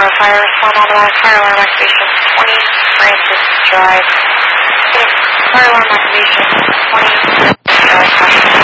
fire response automatic fire alarm activation 20 Francis Drive. Fire alarm activation 20 Francis Drive.